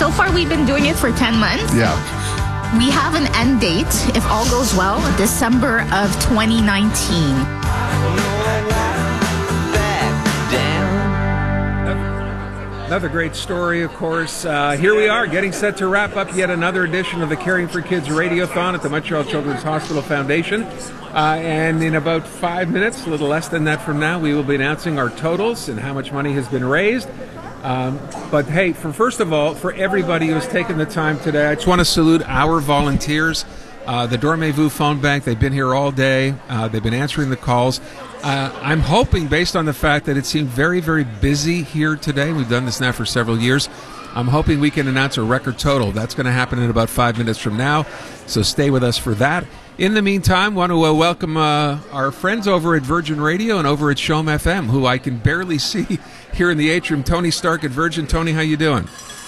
So far, we've been doing it for 10 months. Yeah. We have an end date, if all goes well, December of 2019. Another great story, of course. Here we are, getting set to wrap up yet another edition of the Caring for Kids Radiothon at the Montreal Children's Hospital Foundation. And in about 5 minutes, a little less than that from now, we will be announcing our totals and how much money has been raised. But hey, first of all, for everybody who has taken the time today, I just want to salute our volunteers. The Dormez-vous phone bank, they've been here all day. They've been answering the calls. I'm hoping, based on the fact that it seemed very, very busy here today, we've done this now for several years, I'm hoping we can announce a record total. That's going to happen in about 5 minutes from now, so stay with us for that. In the meantime, want to welcome our friends over at Virgin Radio and over at Shom FM, who I can barely see here in the atrium. Tony Stark at Virgin. Tony, how you doing?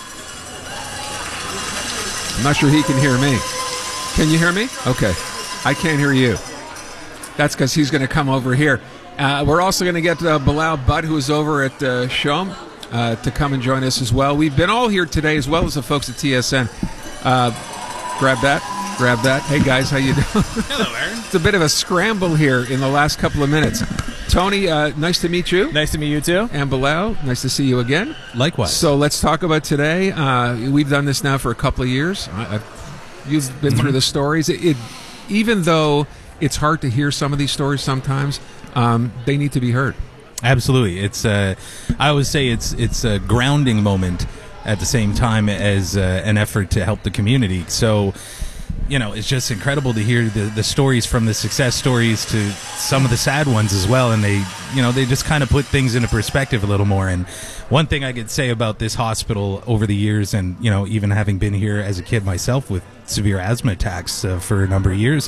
I'm not sure he can hear me. Can you hear me? Okay. I can't hear you. That's because he's going to come over here. We're also going to get Bilal Butt, who is over at Shom, to come and join us as well. We've been all here today, as well as the folks at TSN. Grab that. Hey, guys, how you doing? Hello, Aaron. It's a bit of a scramble here in the last couple of minutes. Tony, nice to meet you. Nice to meet you, too. And Bilal, nice to see you again. Likewise. So let's talk about today. We've done this now for a couple of years. You've been through the stories. Even though it's hard to hear some of these stories sometimes, they need to be heard. Absolutely. It's I always say it's a grounding moment at the same time as an effort to help the community. So, it's just incredible to hear the stories, from the success stories to some of the sad ones as well. And they just kind of put things into perspective a little more. And one thing I could say about this hospital over the years, and, even having been here as a kid myself with severe asthma attacks for a number of years,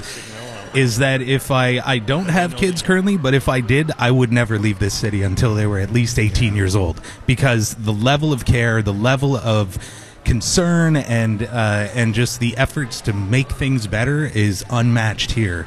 is that if I don't have kids currently, but if I did, I would never leave this city until they were at least 18 years old, because the level of care, the level of concern, and just the efforts to make things better is unmatched here.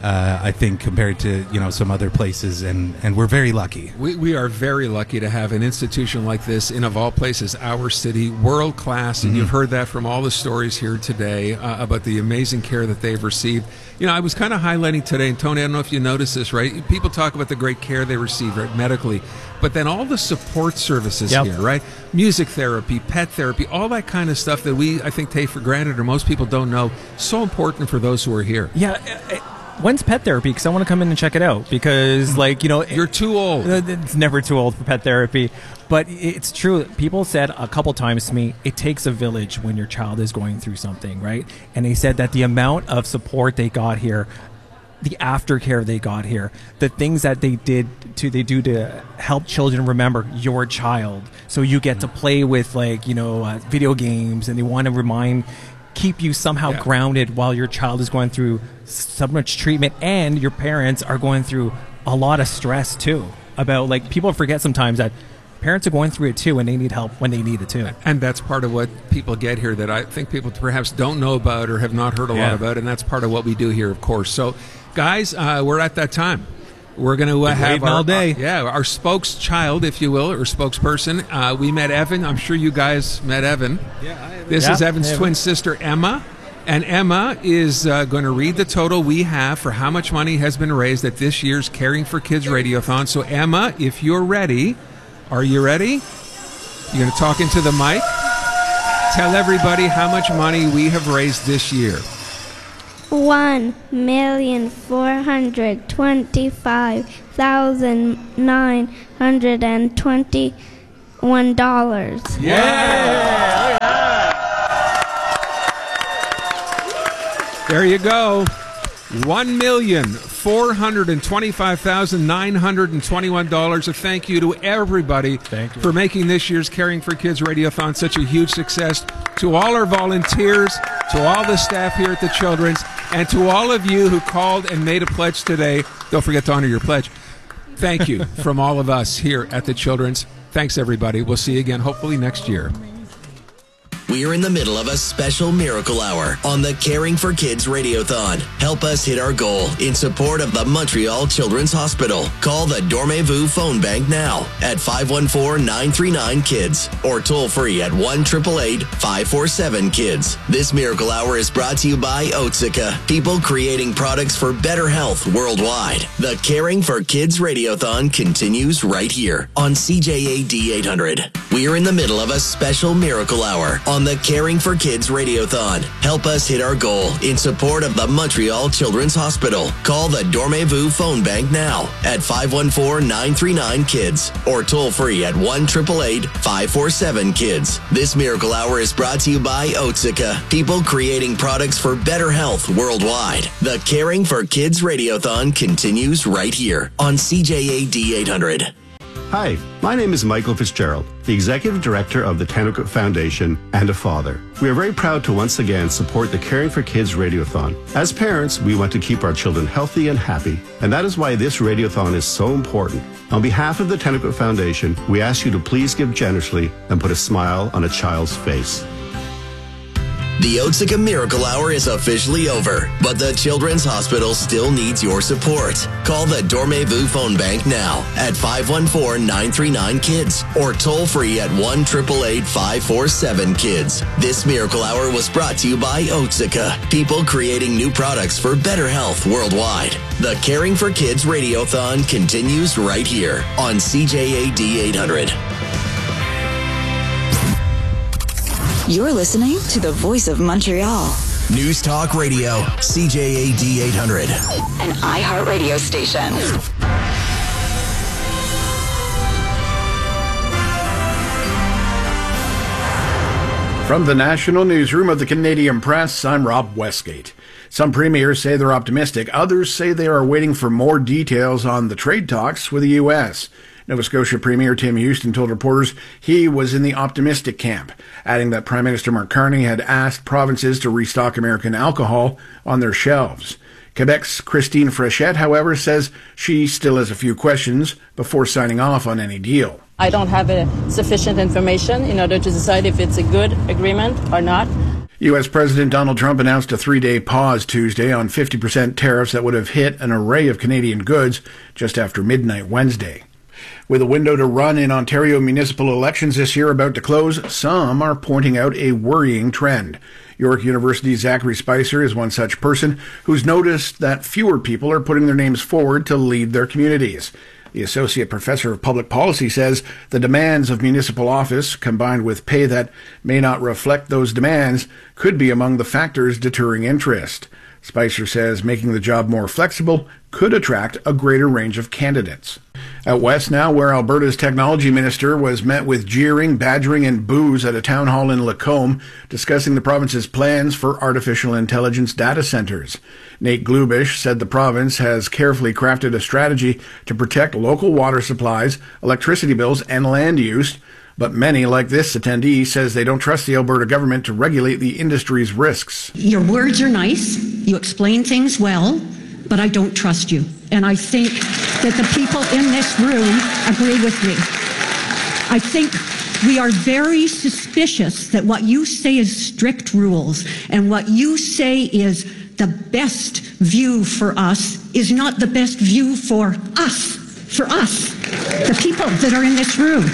I think, compared to some other places, and we're very lucky. We are very lucky to have an institution like this in, of all places, our city, world class, and you've heard that from all the stories here today about the amazing care that they've received. I was kind of highlighting today, and Tony, I don't know if you noticed this, right? People talk about the great care they receive, right, medically, but then all the support services here, right? Music therapy, pet therapy, all that kind of stuff that we, I think, take for granted, or most people don't know. So important for those who are here. Yeah. When's pet therapy? Because I want to come in and check it out. Because, you're too old. It's never too old for pet therapy. But it's true. People said a couple times to me, it takes a village when your child is going through something, right? And they said that the amount of support they got here, the aftercare they got here, the things that they do to help children remember your child. So you get to play with, video games, and they want to keep you somehow grounded while your child is going through so much treatment, and your parents are going through a lot of stress too. About people forget sometimes that parents are going through it too, and they need help when they need it too. And that's part of what people get here that I think people perhaps don't know about or have not heard a lot about, and that's part of what we do here, of course. So, guys, we're at that time. We're going to have all day. our spokeschild, if you will, or spokesperson. We met Evan. I'm sure you guys met Evan. This is Evan's twin sister, Emma. And Emma is going to read the total we have for how much money has been raised at this year's Caring for Kids Radiothon. So, Emma, if you're ready, are you ready? You're going to talk into the mic. Tell everybody how much money we have raised this year. $1,425,921. Yeah! There you go. $1,425,921. A thank you to everybody for making this year's Caring for Kids Radiothon such a huge success. To all our volunteers, to all the staff here at the Children's, and to all of you who called and made a pledge today. Don't forget to honor your pledge. Thank you from all of us here at the Children's. Thanks, everybody. We'll see you again hopefully next year. We are in the middle of a special Miracle Hour on the Caring for Kids Radiothon. Help us hit our goal in support of the Montreal Children's Hospital. Call the Dormez-vous phone bank now at 514-939-KIDS or toll free at 1-888-547-KIDS. This Miracle Hour is brought to you by Otsuka, people creating products for better health worldwide. The Caring for Kids Radiothon continues right here on CJAD 800. We are in the middle of a special Miracle Hour on the Caring for Kids Radiothon. Help us hit our goal in support of the Montreal Children's Hospital. Call the Dormez-vous phone bank now at 514-939-KIDS or toll free at 1-888-547-KIDS. This Miracle Hour is brought to you by Otsuka, people creating products for better health worldwide. The Caring for Kids Radiothon continues right here on CJAD 800. Hi, my name is Michael Fitzgerald, the Executive Director of the Tennecook Foundation and a father. We are very proud to once again support the Caring for Kids Radiothon. As parents, we want to keep our children healthy and happy, and that is why this Radiothon is so important. On behalf of the Tennecook Foundation, we ask you to please give generously and put a smile on a child's face. The Otsuka Miracle Hour is officially over, but the Children's Hospital still needs your support. Call the Dormez-vous phone bank now at 514-939-KIDS or toll free at 1-888-547-KIDS. This Miracle Hour was brought to you by Otsuka, people creating new products for better health worldwide. The Caring for Kids Radiothon continues right here on CJAD 800. You're listening to the Voice of Montreal. News Talk Radio, CJAD 800. An iHeartRadio station. From the National Newsroom of the Canadian Press, I'm Rob Westgate. Some premiers say they're optimistic. Others say they are waiting for more details on the trade talks with the U.S. Nova Scotia Premier Tim Houston told reporters he was in the optimistic camp, adding that Prime Minister Mark Carney had asked provinces to restock American alcohol on their shelves. Quebec's Christine Frechette, however, says she still has a few questions before signing off on any deal. I don't have sufficient information in order to decide if it's a good agreement or not. U.S. President Donald Trump announced a 3-day pause Tuesday on 50% tariffs that would have hit an array of Canadian goods just after midnight Wednesday. With a window to run in Ontario municipal elections this year about to close, some are pointing out a worrying trend. York University's Zachary Spicer is one such person who's noticed that fewer people are putting their names forward to lead their communities. The Associate Professor of Public Policy says the demands of municipal office, combined with pay that may not reflect those demands, could be among the factors deterring interest. Spicer says making the job more flexible could attract a greater range of candidates. Out west now, where Alberta's technology minister was met with jeering, badgering, and boos at a town hall in Lacombe, discussing the province's plans for artificial intelligence data centers. Nate Glubish said the province has carefully crafted a strategy to protect local water supplies, electricity bills, and land use. But many, like this attendee, says they don't trust the Alberta government to regulate the industry's risks. Your words are nice, you explain things well, but I don't trust you. And I think that the people in this room agree with me. I think we are very suspicious that what you say is strict rules and what you say is the best view for us is not the best view for us, the people that are in this room.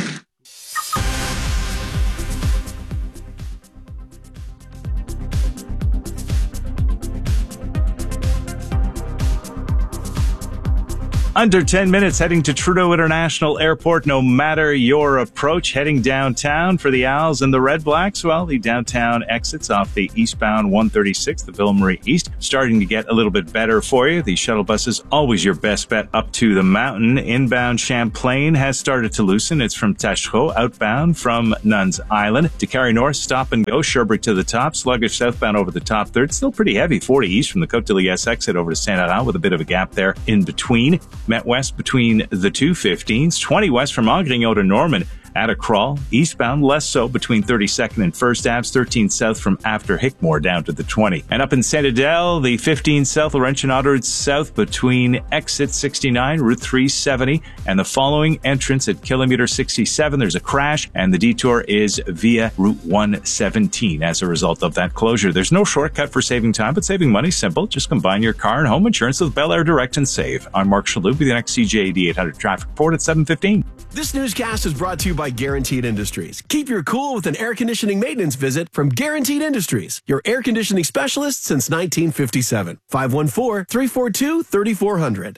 Under 10 minutes heading to Trudeau International Airport, no matter your approach. Heading downtown for the Owls and the Red Blacks. Well, the downtown exits off the eastbound 136, the Ville Marie East, starting to get a little bit better for you. The shuttle bus is always your best bet up to the mountain. Inbound Champlain has started to loosen. It's from Tachereau, outbound from Nuns Island. To Carry North, stop and go. Sherbrooke to the top. Sluggish southbound over the top third. Still pretty heavy. 40 east from the Côte de Liesse exit over to Saint-Laurent with a bit of a gap there in between. Met west between the two 15s. 20 west from Angrignon to Norman at a crawl. Eastbound, less so between 32nd and 1st Ave, 13 south from after Hickmore down to the 20. And up in St. Adele, the 15 south Laurentian Autoroute south between exit 69, Route 370, and the following entrance at kilometer 67. There's a crash, and the detour is via Route 117 as a result of that closure. There's no shortcut for saving time, but saving money is simple. Just combine your car and home insurance with Bel Air Direct and save. I'm Mark Shalhoub with the next CJAD 800 traffic report at 7:15. This newscast is brought to you by Guaranteed Industries. Keep your cool with an air conditioning maintenance visit from Guaranteed Industries, your air conditioning specialist since 1957. 514-342-3400.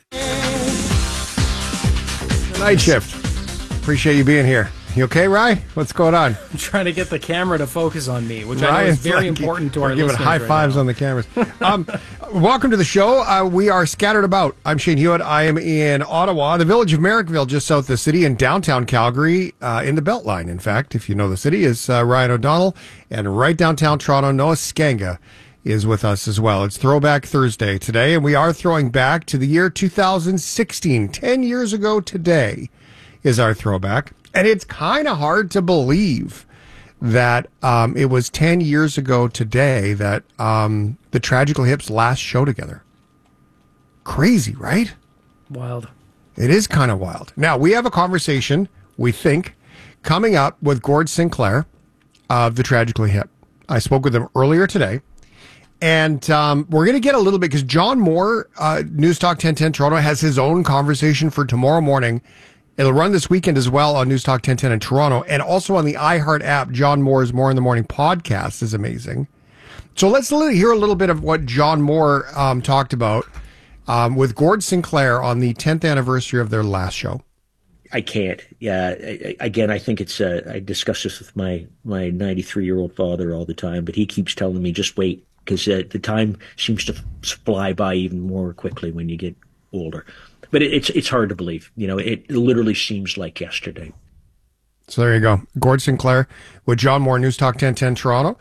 Night shift. Appreciate you being here. You okay, Rye? What's going on? I'm trying to get the camera to focus on me, which I know is very important to our listeners. Giving high fives on the cameras. Welcome to the show. We are scattered about. I'm Shane Hewitt. I am in Ottawa, the village of Merrickville, just south of the city, in downtown Calgary, in the Beltline. In fact, if you know the city, is Ryan O'Donnell. And right downtown Toronto, Noah Skanga is with us as well. It's Throwback Thursday today, and we are throwing back to the year 2016. 10 years ago today is our throwback. And it's kind of hard to believe that it was 10 years ago today that the Tragical Hips last show together. Crazy, right? Wild. It is kind of wild. Now, we have a conversation, we think, coming up with Gord Sinclair of the Tragically Hip. I spoke with him earlier today. And we're going to get a little bit, because John Moore, News Talk 1010 Toronto, has his own conversation for tomorrow morning. It'll run this weekend as well on News Talk 1010 in Toronto, and also on the iHeart app. John Moore's More in the Morning podcast is amazing. So let's hear a little bit of what John Moore talked about with Gord Sinclair on the 10th anniversary of their last show. I can't. Yeah. Again, I think it's, I discuss this with my 93-year-old father all the time, but he keeps telling me, just wait, because the time seems to fly by even more quickly when you get older. But it's hard to believe. You know, it literally seems like yesterday. So there you go. Gord Sinclair with John Moore, News Talk 1010 Toronto.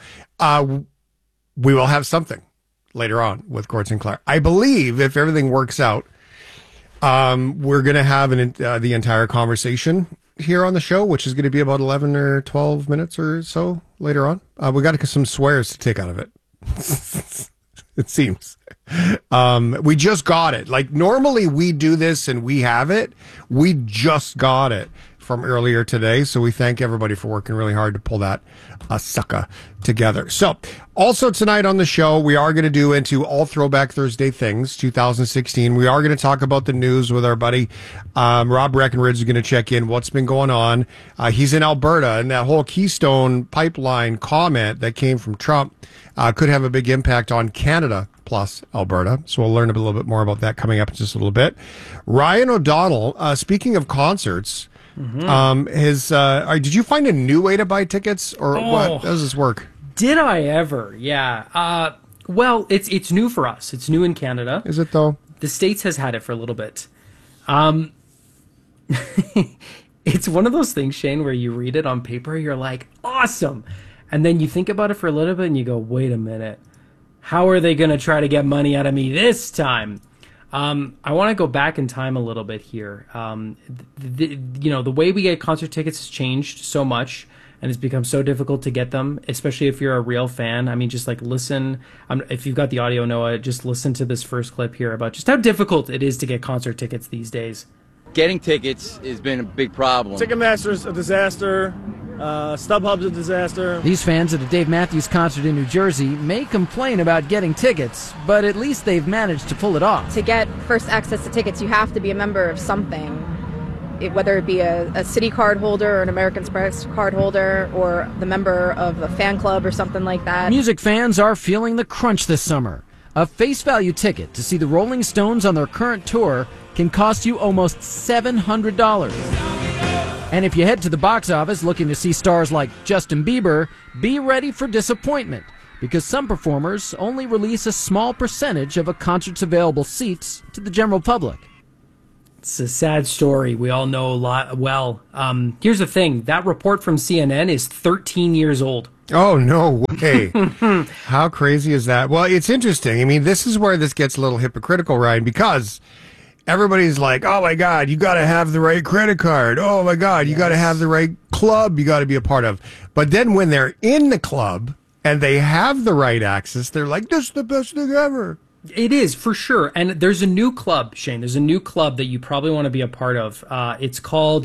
We will have something later on with Gord Sinclair. I believe if everything works out, we're going to have the entire conversation here on the show, which is going to be about 11 or 12 minutes or so later on. We got some swears to take out of it. It seems. We just got it. Like, normally we do this and we have it. We just got it from earlier today. So we thank everybody for working really hard to pull that sucker together. So also tonight on the show, we are going to do into all Throwback Thursday things, 2016. We are going to talk about the news with our buddy Rob Breckenridge is going to check in what's been going on. He's in Alberta, and that whole Keystone Pipeline comment that came from Trump could have a big impact on Canada plus Alberta. So we'll learn a little bit more about that coming up in just a little bit. Ryan O'Donnell, speaking of concerts, did you find a new way to buy tickets, or what? How does this work? Did I ever? Yeah. Well, it's new for us. It's new in Canada. Is it though? The States has had it for a little bit. It's one of those things, Shane, where you read it on paper, you're like, awesome. And then you think about it for a little bit and you go, wait a minute. How are they going to try to get money out of me this time? I want to go back in time a little bit here. The way we get concert tickets has changed so much, and it's become so difficult to get them, especially if you're a real fan. I mean, just like listen, if you've got the audio, Noah, just listen to this first clip here about just how difficult it is to get concert tickets these days. Getting tickets has been a big problem. Ticketmaster's a disaster. StubHub's a disaster. These fans at a Dave Matthews concert in New Jersey may complain about getting tickets, but at least they've managed to pull it off. To get first access to tickets, you have to be a member of something, whether it be a City card holder or an American Express card holder or the member of a fan club or something like that. Music fans are feeling the crunch this summer. A face value ticket to see the Rolling Stones on their current tour can cost you almost $700. And if you head to the box office looking to see stars like Justin Bieber, be ready for disappointment, because some performers only release a small percentage of a concert's available seats to the general public. It's a sad story. We all know a lot. Well, here's the thing. That report from CNN is 13 years old. Oh, no way. How crazy is that? Well, it's interesting. I mean, this is where this gets a little hypocritical, Ryan, because everybody's like, oh my God, you got to have the right credit card. Oh my God, you got to have the right club you got to be a part of. But then when they're in the club and they have the right access, they're like, this is the best thing ever. It is, for sure. And there's a new club, Shane. There's a new club that you probably want to be a part of. It's called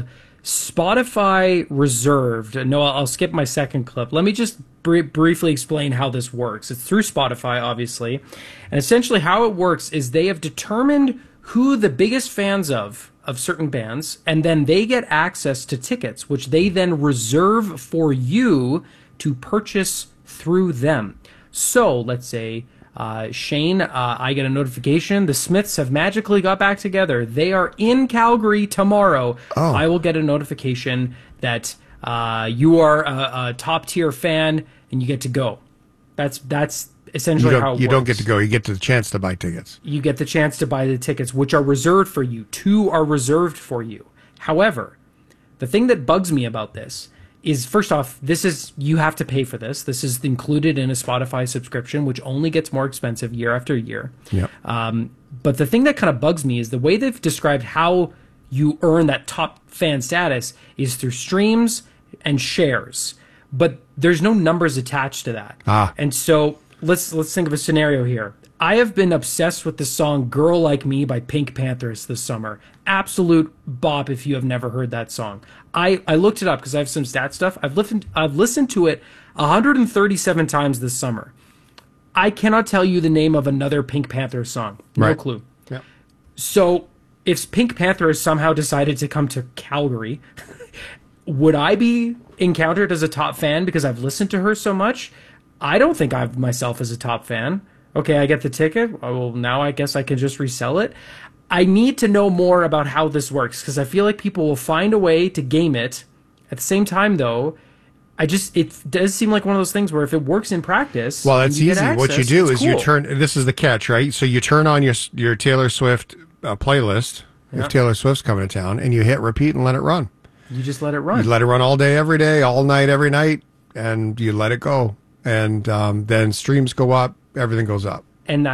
Spotify Reserved. No, I'll skip my second clip. Let me just briefly explain how this works. It's through Spotify, obviously. And essentially how it works is they have determined who the biggest fans of certain bands, and then they get access to tickets, which they then reserve for you to purchase through them. So let's say... Shane, I get a notification. The Smiths have magically got back together. They are in Calgary tomorrow. Oh. I will get a notification that you are a top tier fan and you get to go. That's essentially how it works. You don't get to go. You get the chance to buy tickets. You get the chance to buy the tickets, which are reserved for you. 2 are reserved for you. However, the thing that bugs me about this is, first off, you have to pay for this. This is included in a Spotify subscription, which only gets more expensive year after year. Yep. But the thing that kind of bugs me is the way they've described how you earn that top fan status is through streams and shares. But there's no numbers attached to that. And so let's think of a scenario here. I have been obsessed with the song Girl Like Me by Pink Panthers this summer. Absolute bop if you have never heard that song. I looked it up because I have some stat stuff. I've listened to it 137 times this summer. I cannot tell you the name of another Pink Panthers song. No clue. Yep. So if Pink Panther has somehow decided to come to Calgary, would I be encountered as a top fan because I've listened to her so much? I don't think of myself as a top fan. Okay, I get the ticket. Well, now I guess I can just resell it. I need to know more about how this works because I feel like people will find a way to game it. At the same time, though, it does seem like one of those things where if it works in practice, well, it's easy. What you do is cool. you turn. This is the catch, right? So you turn on your Taylor Swift playlist if Taylor Swift's coming to town, and you hit repeat and let it run. You just let it run. You let it run all day, every day, all night, every night, and you let it go, and then streams go up. Everything goes up.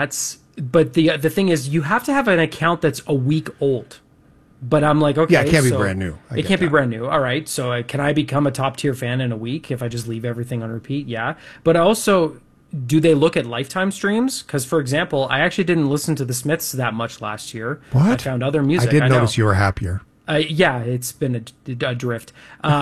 But the thing is, you have to have an account that's a week old. But I'm like, okay. Yeah, it can't be brand new. It can't be brand new. All right. So can I become a top tier fan in a week if I just leave everything on repeat? Yeah. But also, do they look at lifetime streams? Because, for example, I actually didn't listen to the Smiths that much last year. What? I found other music. I did notice you were happier. Yeah, it's been a drift.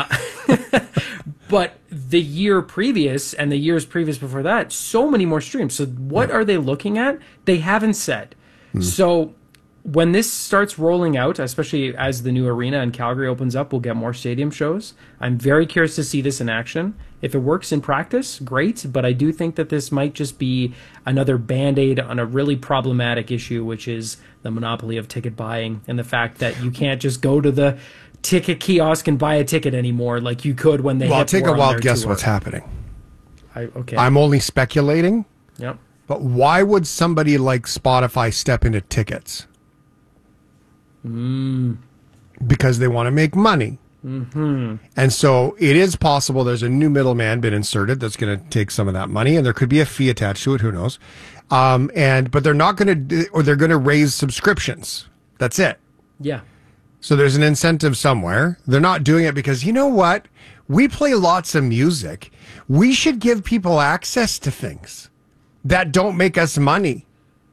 But the year previous and the years previous before that, so many more streams. So what are they looking at? They haven't said. So when this starts rolling out, especially as the new arena in Calgary opens up, we'll get more stadium shows. I'm very curious to see this in action. If it works in practice, great. But I do think that this might just be another Band-Aid on a really problematic issue, which is the monopoly of ticket buying and the fact that you can't just go to the ticket kiosk and buy a ticket anymore like you could when they Well, take a wild guess what's happening. Okay. I'm only speculating. Yep. But why would somebody like Spotify step into tickets? Because they want to make money. Mm-hmm. And so it is possible there's a new middleman been inserted that's going to take some of that money, and there could be a fee attached to it. Who knows? But they're not going to, or they're going to raise subscriptions. That's it. Yeah. So there's an incentive somewhere. They're not doing it because, you know what? We play lots of music. We should give people access to things that don't make us money.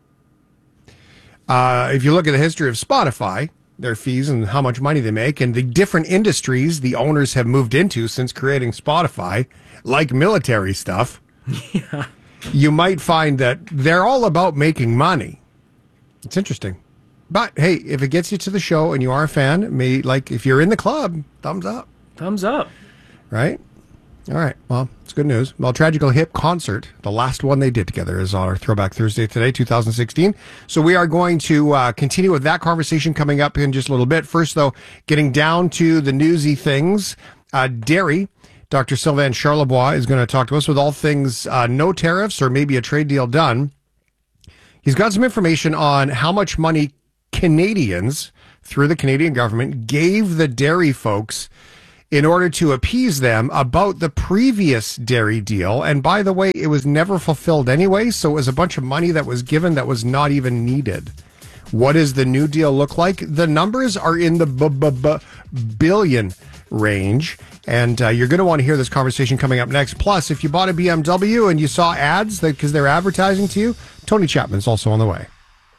If you look at the history of Spotify, their fees and how much money they make and the different industries the owners have moved into since creating Spotify, like military stuff, you might find that they're all about making money. It's interesting. But hey, if it gets you to the show and you are a fan, if you're in the club, thumbs up. Thumbs up. Right? All right. Well, it's good news. Well, Tragical Hip concert, the last one they did together, is on our Throwback Thursday today, 2016. So we are going to continue with that conversation coming up in just a little bit. First, though, getting down to the newsy things, dairy. Dr. Sylvain Charlebois is going to talk to us with all things no tariffs or maybe a trade deal done. He's got some information on how much money Canadians, through the Canadian government, gave the dairy folks in order to appease them about the previous dairy deal. And by the way, it was never fulfilled anyway, so it was a bunch of money that was given that was not even needed. What does the new deal look like? The numbers are in the billion range, and you're going to want to hear this conversation coming up next. Plus, if you bought a BMW and you saw ads because they're advertising to you, Tony Chapman's also on the way.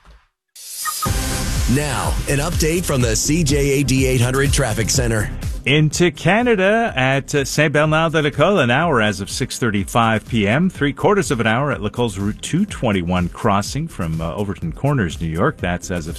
Now, an update from the CJAD 800 Traffic Center. Into Canada at Saint Bernard de l'École, an hour as of 6:35 p.m., 3/4 of an hour at L'École's Route 221 crossing from Overton Corners, New York. That's as of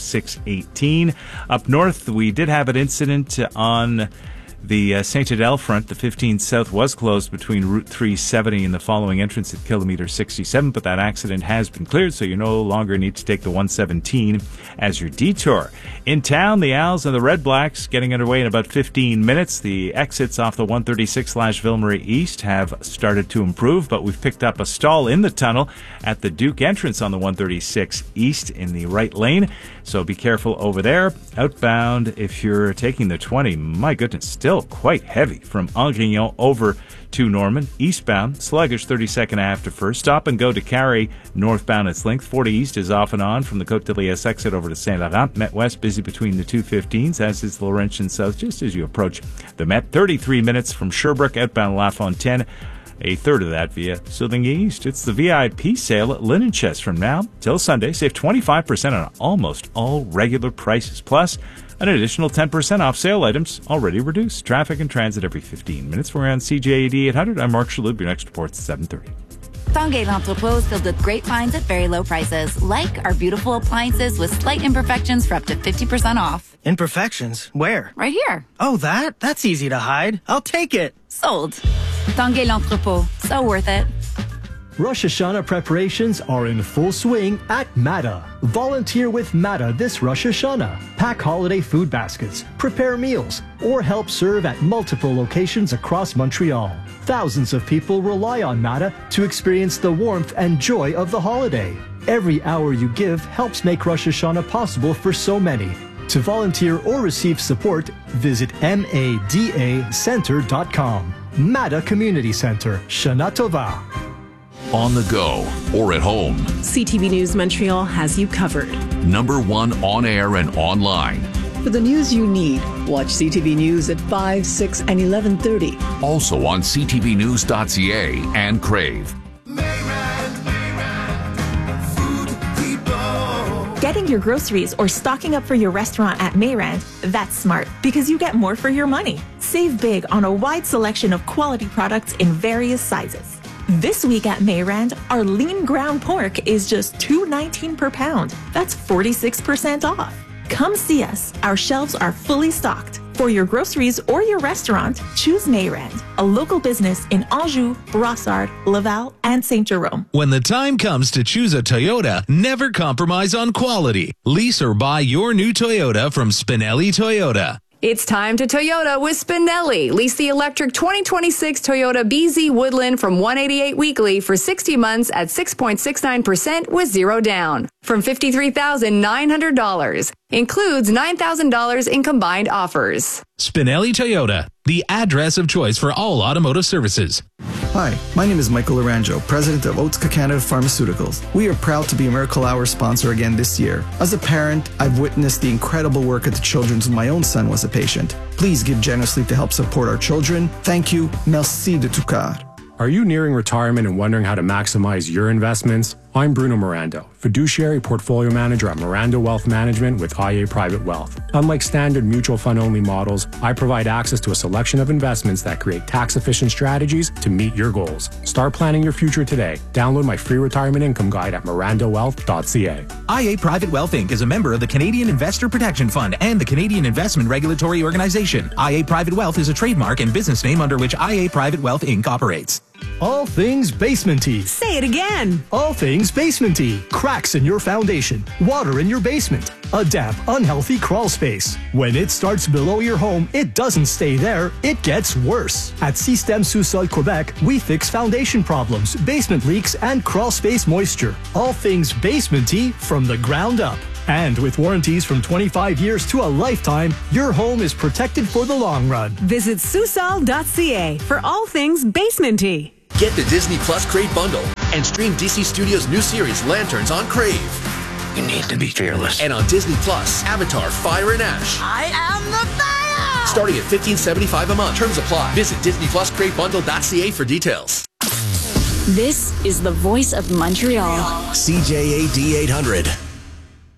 6:18. Up north, we did have an incident on the St. Adèle front. The 15 South was closed between Route 370 and the following entrance at kilometer 67, but that accident has been cleared, so you no longer need to take the 117 as your detour. In town, the Owls and the Red Blacks getting underway in about 15 minutes. The exits off the 136/Ville-Marie East have started to improve, but we've picked up a stall in the tunnel at the Duke entrance on the 136 East in the right lane, so be careful over there. Outbound, if you're taking the 20, my goodness, still quite heavy from Angrignon over to Norman. Eastbound, sluggish 32nd after first. Stop and go to Carrie. Northbound, its length. 40 East is off and on from the Côte de Liesse exit over to Saint Laurent. Met West busy between the 215s, as is the Laurentian South just as you approach the Met. 33 minutes from Sherbrooke, outbound La Fontaine. A third of that via Southern East. It's the VIP sale at Linen Chest from now till Sunday. Save 25% on almost all regular prices. Plus, an additional 10% off sale items already reduced. Traffic and transit every 15 minutes. We're on CJAD 800. I'm Mark Shalhoub. Your next report's 7:30. Tanguay L'Entrepôt is filled with great finds at very low prices, like our beautiful appliances with slight imperfections for up to 50% off. Imperfections? Where? Right here. Oh, that? That's easy to hide. I'll take it. Sold. Tanguay L'Entrepôt. So worth it. Rosh Hashanah preparations are in full swing at Mata. Volunteer with Mata this Rosh Hashanah. Pack holiday food baskets, prepare meals, or help serve at multiple locations across Montreal. Thousands of people rely on Mata to experience the warmth and joy of the holiday. Every hour you give helps make Rosh Hashanah possible for so many. To volunteer or receive support, visit madacenter.com. Mata Community Center, Shana Tova. On the go or at home, CTV News Montreal has you covered. #1 on air and online. For the news you need, watch CTV News at 5, 6, and 11:30. Also on ctvnews.ca and Crave. Getting your groceries or stocking up for your restaurant at Mayrand, that's smart because you get more for your money. Save big on a wide selection of quality products in various sizes. This week at Mayrand, our lean ground pork is just $2.19 per pound. That's 46% off. Come see us. Our shelves are fully stocked. For your groceries or your restaurant, choose Mayrand, a local business in Anjou, Brossard, Laval, and St. Jerome. When the time comes to choose a Toyota, never compromise on quality. Lease or buy your new Toyota from Spinelli Toyota. It's time to Toyota with Spinelli. Lease the electric 2026 Toyota BZ Woodland from $188 weekly for 60 months at 6.69% with zero down. From $53,900. Includes $9,000 in combined offers. Spinelli Toyota, the address of choice for all automotive services. Hi, my name is Michael Aranjo, president of Otsuka Canada Pharmaceuticals. We are proud to be a Miracle Hour sponsor again this year. As a parent, I've witnessed the incredible work at the Children's when my own son was a patient. Please give generously to help support our children. Thank you. Merci de tout cœur. Are you nearing retirement and wondering how to maximize your investments? I'm Bruno Mirando, fiduciary portfolio manager at Mirando Wealth Management with IA Private Wealth. Unlike standard mutual fund-only models, I provide access to a selection of investments that create tax-efficient strategies to meet your goals. Start planning your future today. Download my free retirement income guide at mirandowealth.ca. IA Private Wealth Inc. is a member of the Canadian Investor Protection Fund and the Canadian Investment Regulatory Organization. IA Private Wealth is a trademark and business name under which IA Private Wealth Inc. operates. All things basement-y. Say it again. All things basement-y. Cracks in your foundation. Water in your basement. A damp, unhealthy crawl space. When it starts below your home, it doesn't stay there. It gets worse. At Système Sous-Sol Quebec, we fix foundation problems, basement leaks, and crawl space moisture. All things basement-y from the ground up. And with warranties from 25 years to a lifetime, your home is protected for the long run. Visit Susol.ca for all things basement-y. Get the Disney Plus Crave bundle and stream DC Studios' new series Lanterns on Crave. You need to be fearless. And on Disney Plus, Avatar: Fire and Ash. I am the fire! Starting at $15.75 a month. Terms apply. Visit DisneyPlus.CreateBundle.ca for details. This is the voice of Montreal. CJAD 800.